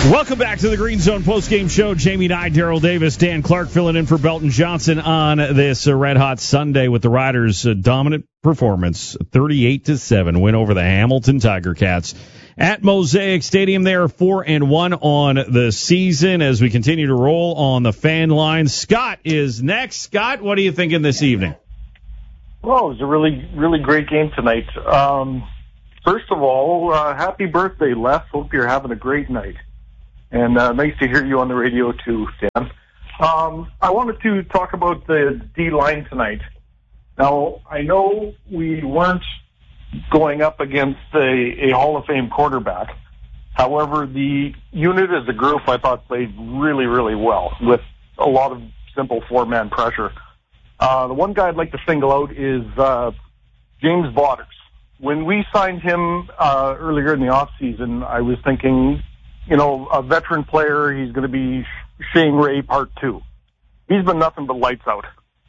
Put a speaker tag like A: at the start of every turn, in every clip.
A: Welcome back to the Green Zone postgame show. Jamie Nye, Daryl Davis, Dan Clark filling in for Belton Johnson on this red hot Sunday with the Riders' dominant performance, 38-7 win over the Hamilton Tiger Cats at Mosaic Stadium. They are 4-1 on the season as we continue to roll on the fan line. Scott is next. Scott, what are you thinking this evening?
B: Well, it was a really, really great game tonight. First of all, happy birthday, Les. Hope you're having a great night. And nice to hear you on the radio, too, Stan. I wanted to talk about the D-line tonight. Now, I know we weren't going up against a Hall of Fame quarterback. However, the unit as a group, I thought, played really, really well with a lot of simple four-man pressure. The one guy I'd like to single out is James Vaughters. When we signed him earlier in the offseason, I was thinking, you know, a veteran player, he's going to be Shane Ray Part 2. He's been nothing but lights out.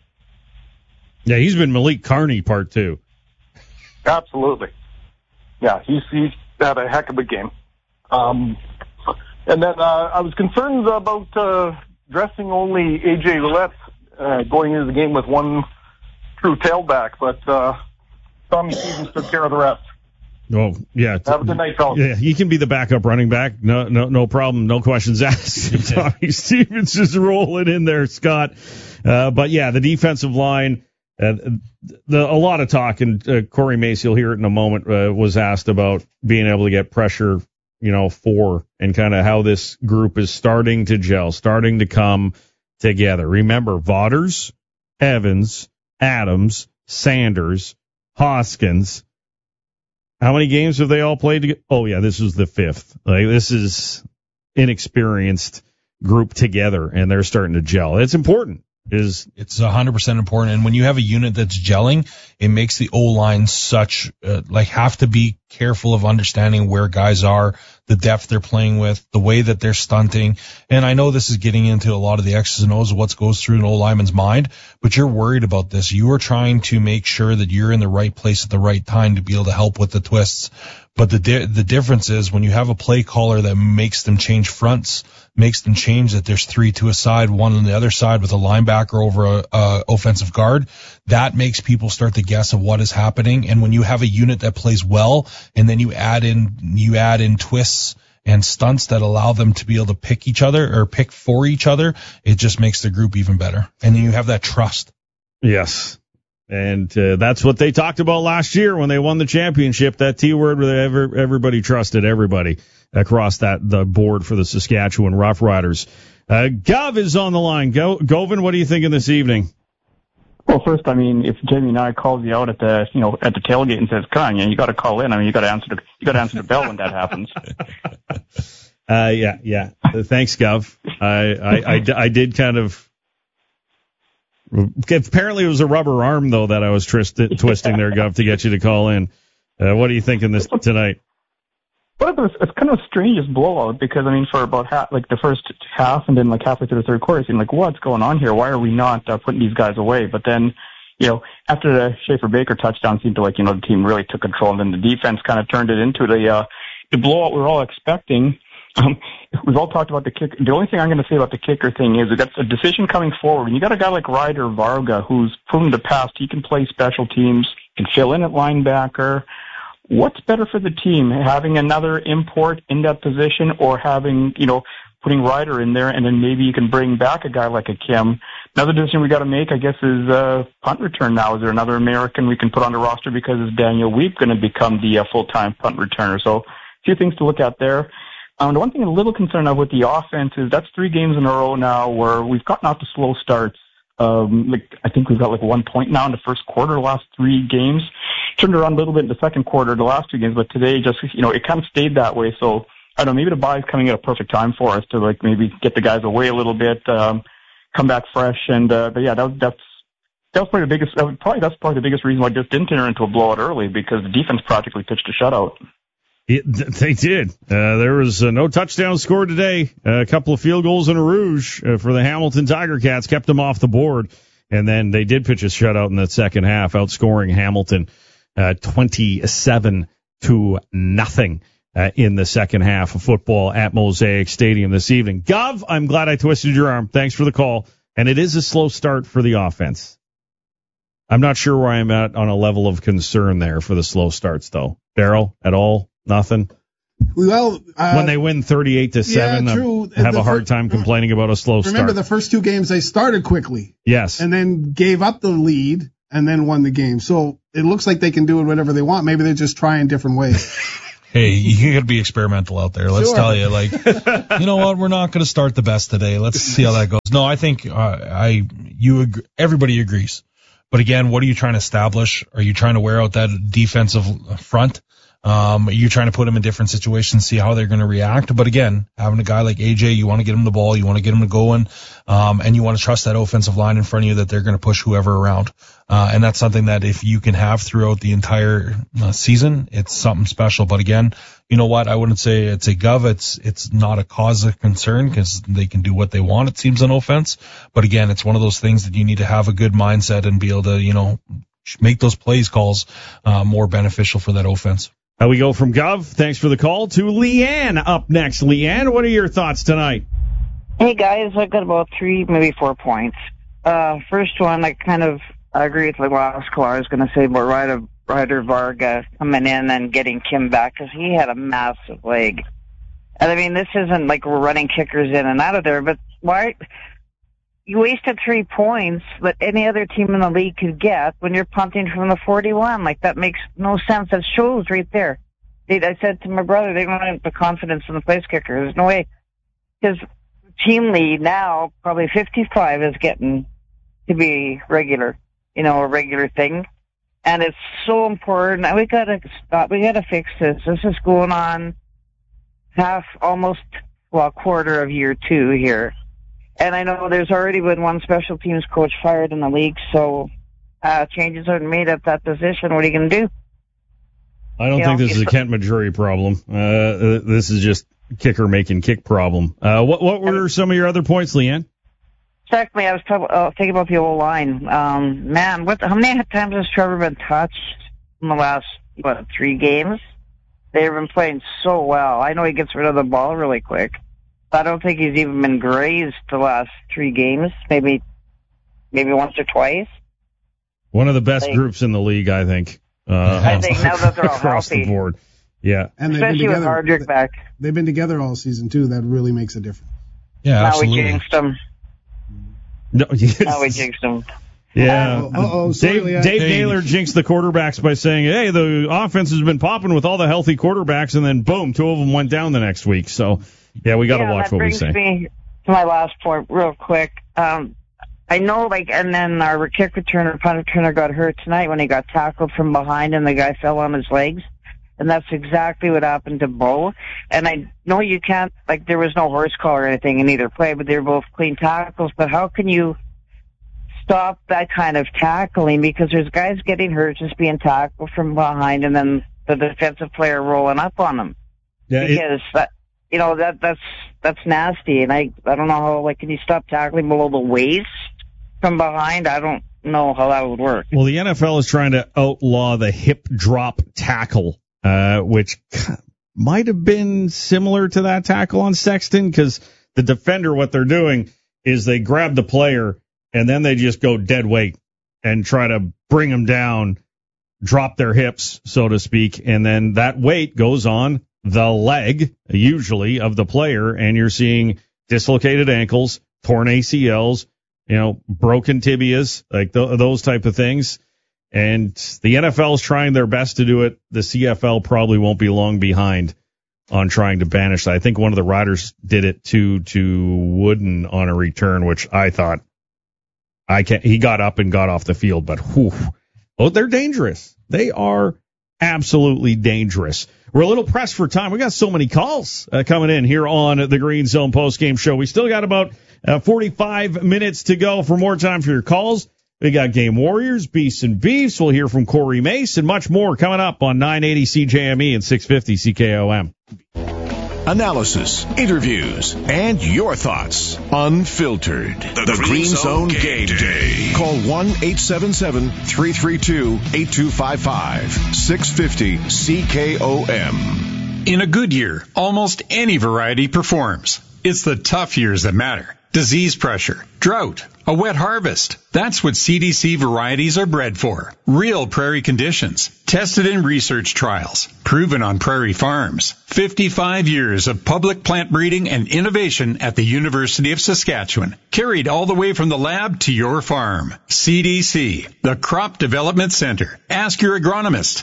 A: Yeah, he's been Malik Carney Part 2.
B: Absolutely. Yeah, he's had a heck of a game. And then I was concerned about dressing only A.J. Ouellette going into the game with one true tailback, but Tommy Stevens took care of the rest.
A: Oh, yeah.
B: Have a good night, fellas.
A: Yeah, he can be the backup running back. No problem. No questions asked. Tommy Stevens just rolling in there, Scott. But yeah, the defensive line, a lot of talk, and Corey Mace, you'll hear it in a moment, was asked about being able to get pressure, for, and kind of how this group is starting to gel, starting to come together. Remember, Vaughters, Evans, Adams, Sanders, Hoskins. How many games have they all played together? Oh, yeah, this was the fifth. This is inexperienced group together, and they're starting to gel. It's important. It's
C: 100% important. And when you have a unit that's gelling, it makes the O-line such, have to be careful of understanding where guys are, the depth they're playing with, the way that they're stunting. And I know this is getting into a lot of the X's and O's of what goes through an O-lineman's mind, but you're worried about this. You are trying to make sure that you're in the right place at the right time to be able to help with the twists. But the difference is when you have a play caller that makes them change fronts, makes them change that there's three to a side, one on the other side with a linebacker over a offensive guard, that makes people start to guess of what is happening. And when you have a unit that plays well, and then you add in twists and stunts that allow them to be able to pick each other or pick for each other, it just makes the group even better. And then you have that trust.
A: Yes. And that's what they talked about last year when they won the championship, that T word where everybody trusted everybody across the board for the Saskatchewan Roughriders. Gov is on the line. Govin, what are you thinking this evening?
D: Well, first, if Jamie Nye calls you out at the tailgate and says, "Come on, you got to call in." You got to answer the bell when that happens.
A: Yeah. Thanks, Gov. I did kind of. Apparently, it was a rubber arm though that I was twisting there, Gov, to get you to call in. What are you thinking this tonight?
D: Well, it's kind of a strangest blowout because, for about the first half and then halfway through the third quarter, it seemed what's going on here? Why are we not putting these guys away? But then, after the Schaefer-Baker touchdown, seemed to the team really took control, and then the defense kind of turned it into the blowout we were all expecting. We've all talked about the kicker. The only thing I'm going to say about the kicker thing is that's a decision coming forward. And you got a guy like Ryder Varga who's proven the past he can play special teams, can fill in at linebacker. What's better for the team, having another import in that position or having, putting Ryder in there and then maybe you can bring back a guy like a Kim? Another decision we got to make, I guess, is punt return now. Is there another American we can put on the roster because is Daniel Weep going to become the full-time punt returner? So a few things to look at there. The one thing I'm a little concerned of with the offense is that's 3 games in a row now where we've gotten off to slow starts. I think we've got 1 point now in the first quarter, the last 3 games. Turned around a little bit in the second quarter, the last 2 games, but today just, it kind of stayed that way. So, I don't know, maybe the bye is coming at a perfect time for us to maybe get the guys away a little bit, come back fresh. And, but yeah, that's probably the biggest, that's probably the biggest reason why it just didn't turn into a blowout early because the defense practically pitched a shutout.
A: They did. There was no touchdown scored today. A couple of field goals and a rouge for the Hamilton Tiger Cats kept them off the board. And then they did pitch a shutout in the second half, outscoring Hamilton 27-0. in the second half of football at Mosaic Stadium this evening. Gov, I'm glad I twisted your arm. Thanks for the call. And it is a slow start for the offense. I'm not sure where I'm at on a level of concern there for the slow starts, though. Daryl, at all? Nothing?
E: Well,
A: when they win 38-7, I have a hard time complaining about a slow start.
E: Remember the first two games they started quickly.
A: Yes.
E: And then gave up the lead and then won the game. So it looks like they can do it whatever they want. Maybe they're just trying different ways.
C: Hey, you got to be experimental out there. Let's tell you, like, you know what? We're not going to start the best today. Let's see how that goes. No, I think everybody agrees. But again, what are you trying to establish? Are you trying to wear out that defensive front? Are you trying to put them in different situations, see how they're going to react? But again, having a guy like AJ, you want to get him the ball, you want to get him to going, and you want to trust that offensive line in front of you that they're going to push whoever around. And that's something that if you can have throughout the entire season, it's something special. But again, you know what? I wouldn't say it's a gov. It's not a cause of concern because they can do what they want, it seems, on offense. But again, it's one of those things that you need to have a good mindset and be able to, make those plays calls more beneficial for that offense.
A: We go from Gov, thanks for the call, to Leanne up next. Leanne, what are your thoughts tonight?
F: Hey, guys, I've got about 3, maybe 4 points. First one, I agree with what last caller I was going to say about Ryder Varga coming in and getting Kim back because he had a massive leg. And, I mean, this isn't like we're running kickers in and out of there, but why... You wasted 3 points that any other team in the league could get when you're punting from the 41. Like, that makes no sense. That shows right there. I said to my brother, they don't have the confidence in the place kicker. There's no way. Because team lead now, probably 55, is getting to be regular, a regular thing. And it's so important. We gotta stop. We gotta fix this. This is going on quarter of year 2 here. And I know there's already been one special teams coach fired in the league, so changes are made at that position. What are you going to do?
A: I don't think this is a Kent Majuri problem. This is just kicker making kick problem. What were some of your other points, Leanne?
F: Secondly, I was thinking about the old line. Man, how many times has Trevor been touched in the last 3 games? They've been playing so well. I know he gets rid of the ball really quick. I don't think he's even been grazed the last 3 games, maybe once or twice.
A: One of the best groups in the league, I think.
F: I think now that they're all
A: across
F: healthy.
A: the board. Yeah.
E: And
F: especially with Hardrick back.
E: They've been together all season, too. That really makes a difference.
C: Yeah, absolutely.
F: Now we jinxed them.
A: No, yes.
F: Now we jinxed them.
A: Yeah.
E: Sorry,
A: Dave Naylor jinxed the quarterbacks by saying, hey, the offense has been popping with all the healthy quarterbacks, and then, boom, 2 of them went down the next week. So, yeah, we got to watch what we say.
F: That brings me to my last point real quick. I know, and then our punt returner got hurt tonight when he got tackled from behind and the guy fell on his legs. And that's exactly what happened to Bo. And I know you can't, there was no horse call or anything in either play, but they were both clean tackles. But how can you stop that kind of tackling? Because there's guys getting hurt just being tackled from behind and then the defensive player rolling up on them.
A: Yeah,
F: because that's nasty. And I don't know how, can you stop tackling below the waist from behind? I don't know how that would work.
A: Well, the NFL is trying to outlaw the hip drop tackle, which might have been similar to that tackle on Sexton, because the defender, what they're doing is they grab the player and then they just go dead weight and try to bring them down, drop their hips, so to speak, and then that weight goes on the leg, usually, of the player, and you're seeing dislocated ankles, torn ACLs, broken tibias, those type of things. And the NFL is trying their best to do it. The CFL probably won't be long behind on trying to banish that. I think one of the riders did it to Wooden on a return, which I thought he got up and got off the field, but they're dangerous. They are absolutely dangerous. We're a little pressed for time. We got so many calls coming in here on the Green Zone postgame show. We still got about 45 minutes to go for more time for your calls. We got Game Warriors, Beasts and Beefs. We'll hear from Corey Mace and much more coming up on 980 CJME and 650 CKOM.
G: Analysis, interviews, and your thoughts unfiltered. The Green Zone Game Day. Call 1-877-332-8255. 650 CKOM.
H: In a good year, almost any variety performs. It's the tough years that matter. Disease pressure, drought, a wet harvest. That's what CDC varieties are bred for. Real prairie conditions, tested in research trials, proven on prairie farms. 55 years of public plant breeding and innovation at the University of Saskatchewan, carried all the way from the lab to your farm. CDC, the Crop Development Center. Ask your agronomist.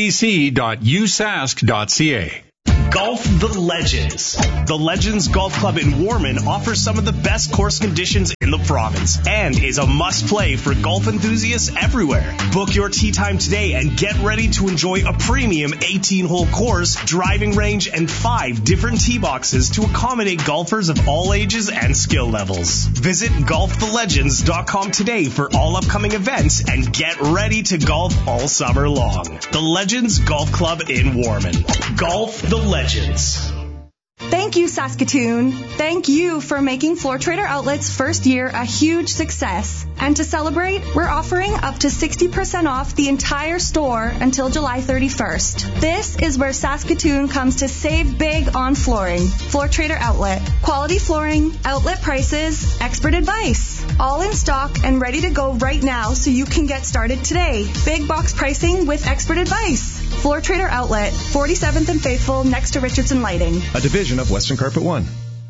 H: cdc.usask.ca.
I: Golf the Legends. The Legends Golf Club in Warman offers some of the best course conditions in the province and is a must-play for golf enthusiasts everywhere. Book your tee time today and get ready to enjoy a premium 18-hole course, driving range, and 5 different tee boxes to accommodate golfers of all ages and skill levels. Visit golfthelegends.com today for all upcoming events and get ready to golf all summer long. The Legends Golf Club in Warman. Golf the Legends.
J: Thank you, Saskatoon. Thank you for making Floor Trader Outlet's first year a huge success. And to celebrate, we're offering up to 60% off the entire store until July 31st. This is where Saskatoon comes to save big on flooring. Floor Trader Outlet. Quality flooring, outlet prices, expert advice. All in stock and ready to go right now so you can get started today. Big box pricing with expert advice. Floor Trader Outlet, 47th and Faithful, next to Richardson Lighting.
K: A division of Western Carpet One.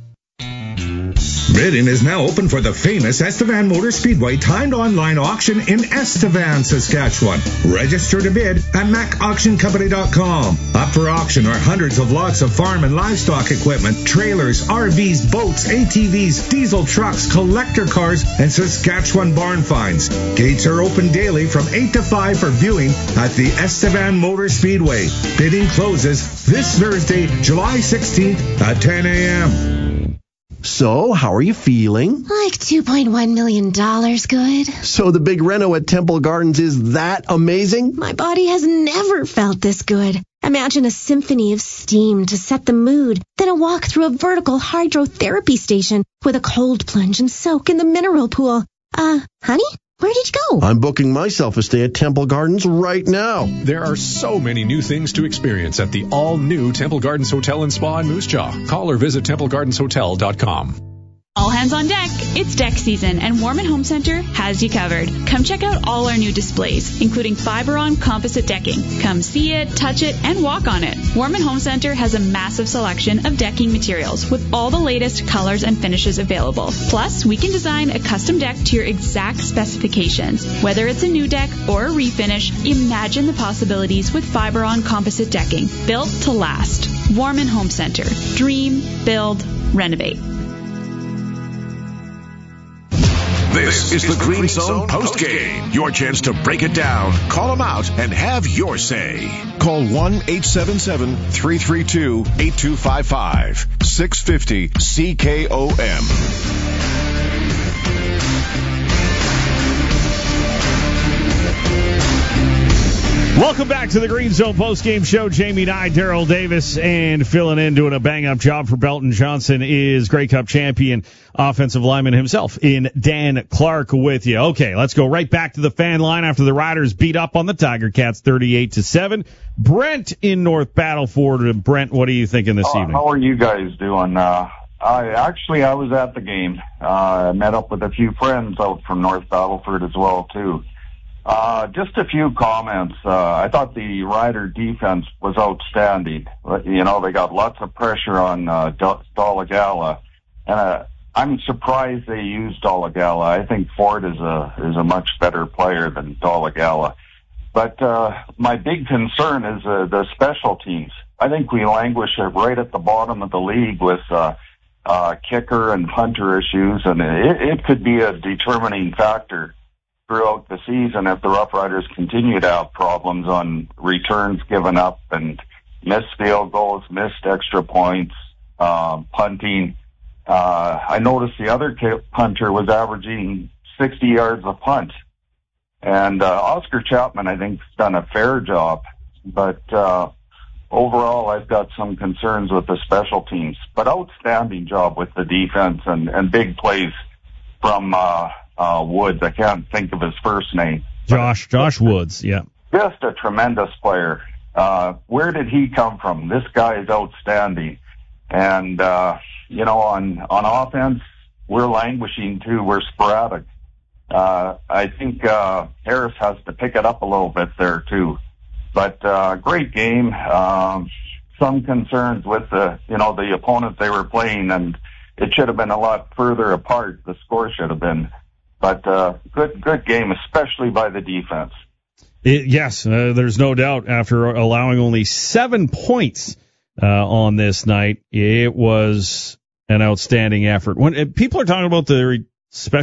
L: Bidding is now open for the famous Estevan Motor Speedway timed online auction in Estevan, Saskatchewan. Register to bid at macauctioncompany.com. Up for auction are hundreds of lots of farm and livestock equipment, trailers, RVs, boats, ATVs, diesel trucks, collector cars, and Saskatchewan barn finds. Gates are open daily from 8 to 5 for viewing at the Estevan Motor Speedway. Bidding closes this Thursday, July 16th at 10 a.m.
M: So, how are you feeling?
N: Like $2.1 million good.
M: So the big reno at Temple Gardens is that amazing?
N: My body has never felt this good. Imagine a symphony of steam to set the mood, then a walk through a vertical hydrotherapy station with a cold plunge and soak in the mineral pool. Honey? Where did you go?
M: I'm booking myself a stay at Temple Gardens right now.
K: There are so many new things to experience at the all-new Temple Gardens Hotel and Spa in Moose Jaw. Call or visit TempleGardensHotel.com.
O: All hands on deck. It's deck season, and Warman Home Center has you covered. Come check out all our new displays, including Fiberon composite decking. Come see it, touch it, and walk on it. Warman Home Center has a massive selection of decking materials with all the latest colors and finishes available. Plus, we can design a custom deck to your exact specifications. Whether it's a new deck or a refinish, imagine the possibilities with Fiberon composite decking, built to last. Warman Home Center. Dream, build, renovate.
G: This is the Green Zone postgame. Your chance to break it down, call them out, and have your say.
P: Call 1-877-332-8255. 650 CKOM.
A: Welcome back to the Green Zone postgame show. Jamie Nye, Daryl Davis, and filling in, doing a bang-up job for Belton Johnson is Grey Cup champion offensive lineman himself in Dan Clark with you. Okay, let's go right back to the fan line after the Riders beat up on the Tiger Cats 38-7. Brent in North Battleford. Brent, what are you thinking this evening?
Q: How are you guys doing? I was at the game. I met up with a few friends out from North Battleford as well, too. Just a few comments. I thought the Rider defense was outstanding. You know, they got lots of pressure on Dolegala, and I'm surprised they used Dolegala. I think Ford is a much better player than Dolegala. But my big concern is the special teams. I think we languish right at the bottom of the league with kicker and punter issues, and it could be a determining factor throughout the season if the Rough Riders continue to have problems on returns given up and missed field goals, missed extra points, punting. I noticed the other punter was averaging 60 yards a punt. And Oscar Chapman, I think, has done a fair job. But overall, I've got some concerns with the special teams. But outstanding job with the defense and big plays from Woods. I can't think of his first name.
A: Josh Woods, yeah.
Q: Just a tremendous player. Where did he come from? This guy is outstanding. And, on offense, we're languishing too. We're sporadic. I think Harris has to pick it up a little bit there too. But great game. Some concerns with the opponent they were playing, and it should have been a lot further apart. The score should have been. But good game, especially by the defense.
A: Yes, there's no doubt. After allowing only 7 points on this night, it was an outstanding effort. When people are talking about the special